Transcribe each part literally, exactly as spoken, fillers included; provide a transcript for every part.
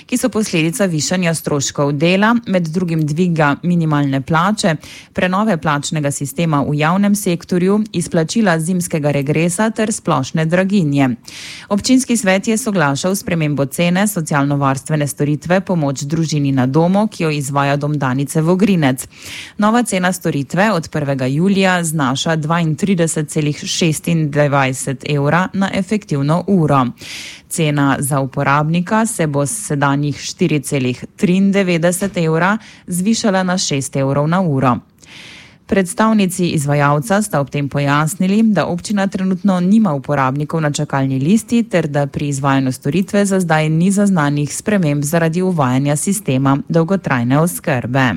ki so posledica višanja stroškov dela, med drugim dviga minimalne plače, prenove plačnega sistema v javnem sektorju, izplačila zimskega regresa ter splošne draginje. Občinski svet je soglašal s spremembo cene socialno-varstvene storitve pomoč družini na domu, ki jo izvaja Dom Danice Vogrinec. Nova cena storitve od prvega julija znaša dvaintrideset celih šestindvajset evra na efektivno uro. Cena za uporabnika se bo s sedanjih štiri celih triindevetdeset evra zvišala na šest evrov na uro. Predstavnici izvajalca sta ob tem pojasnili, da občina trenutno nima uporabnikov na čakalni listi ter da pri izvajanju storitve za zdaj ni zaznanih sprememb zaradi uvajanja sistema dolgotrajne oskrbe.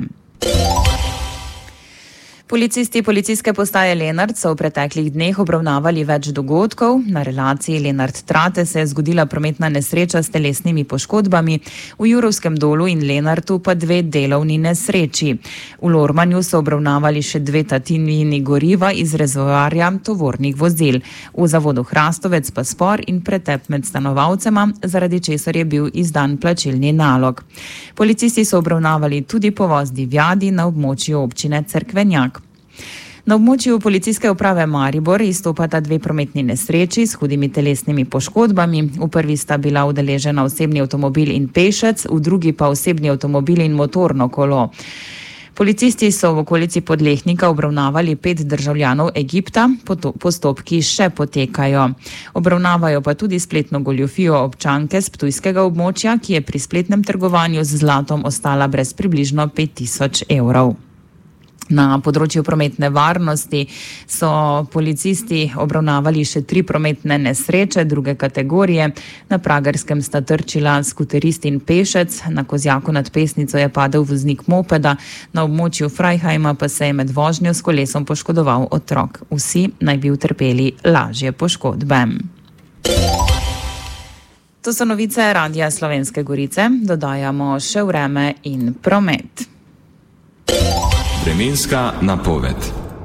Policisti policijske postaje Lenart so v preteklih dneh obravnavali več dogodkov. Na relaciji Lenart-Trate se je zgodila prometna nesreča s telesnimi poškodbami, v Jurovskem dolu in Lenartu pa dve delovni nesreči. V Lormanju so obravnavali še dve tatinjini goriva iz rezervoarja tovornih vozil. V zavodu Hrastovec pa spor in pretep med stanovalcema, zaradi česar je bil izdan plačilni nalog. Policisti so obravnavali tudi povoz divjadi na območju občine Cerkvenjak. Na območju policijske uprave Maribor izstopata dve prometni nesreči s hudimi telesnimi poškodbami. V prvi sta bila udeležena osebni avtomobil in pešec, v drugi pa osebni avtomobil in motorno kolo. Policisti so v okolici Podlehnika obravnavali pet državljanov Egipta, postopki še potekajo. Obravnavajo pa tudi spletno goljufijo občanke s ptujskega območja, ki je pri spletnem trgovanju z zlatom ostala brez približno pet tisoč evrov. Na področju prometne varnosti so policisti obravnavali še tri prometne nesreče druge kategorije. Na Pragerskem sta trčila skuterist in pešec, na Kozjaku nad Pesnico je padel voznik mopeda, na območju Freihajma pa se je med vožnjo s kolesom poškodoval otrok. Vsi naj bi utrpeli lažje poškodbe. To so novice Radia Slovenske Gorice. Dodajamo še vreme in promet. Vremenska napoved.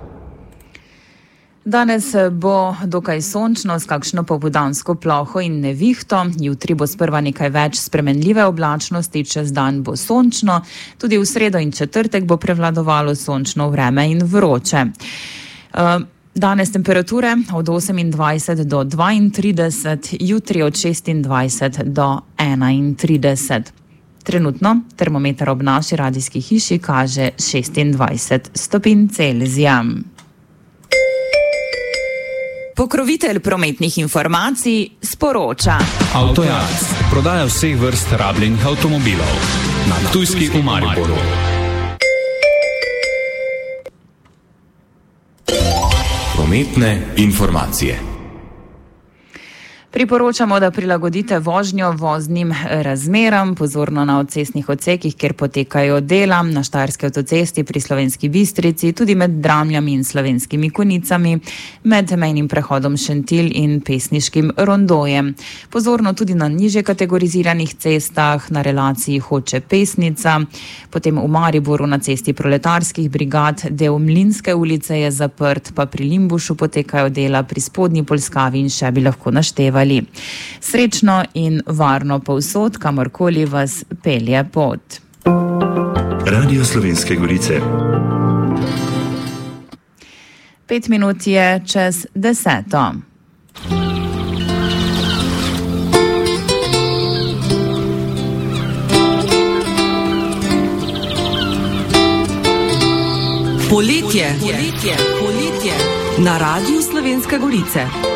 Danes bo dokaj sončno s kakšno popoldansko ploho in nevihto. Jutri bo sprva nekaj več spremenljive oblačnosti, čez dan bo sončno. Tudi v sredo in četrtek bo prevladovalo sončno vreme in vroče. Danes temperature od osemindvajset do dvaintrideset, jutri od šestindvajset do enaintrideset. Trenutno termometer ob naši radijski hiši kaže šestindvajset stopinj Celzija. Pokrovitelj prometnih informacij sporoča. Avtojarc, prodaja vseh vrst rabljenih avtomobilov. Na Ptujski v Mariboru. Prometne informacije. Priporočamo, da prilagodite vožnjo voznim razmeram, pozorno na odcestnih odsekih, kjer potekajo dela, na Štajerski avtocesti pri Slovenski Bistrici, tudi med Dramljami in Slovenskimi Konicami, med mejnim prehodom Šentilj in Pesniškim rondojem. Pozorno tudi na nižje kategoriziranih cestah, na relaciji Hoče-Pesnica, potem v Mariboru na cesti Proletarskih brigad, del Mlinske ulice je zaprt, pa pri Limbušu potekajo dela pri Spodnji Polskavi in še bi lahko naštevali. Srečno in varno povsod, kamorkoli vas pelje pot. Radio Slovenske Gorice. Pet minut je čez deseto. Poletje. Poletje. Poletje. Na Radiu Slovenske Gorice.